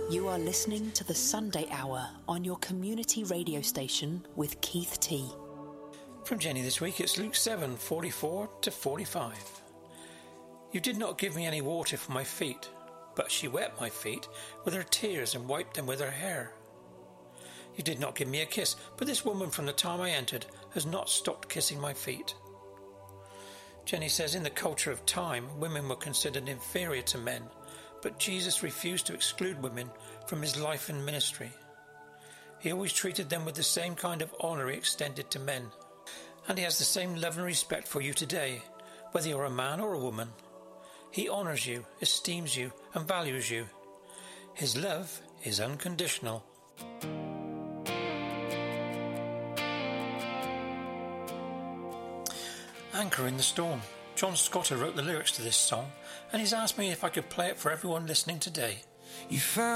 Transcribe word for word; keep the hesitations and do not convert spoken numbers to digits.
You are listening to the Sunday Hour on your community radio station with Keith T. From Jenny this week, it's Luke seven, forty-four to forty-five. You did not give me any water for my feet, but she wet my feet with her tears and wiped them with her hair. You did not give me a kiss, but this woman from the time I entered has not stopped kissing my feet. Jenny says in the culture of time, women were considered inferior to men, but Jesus refused to exclude women from his life and ministry. He always treated them with the same kind of honour he extended to men. And he has the same love and respect for you today, whether you're a man or a woman. He honours you, esteems you, and values you. His love is unconditional. Anchor in the Storm. John Scotter wrote the lyrics to this song, and he's asked me if I could play it for everyone listening today. You found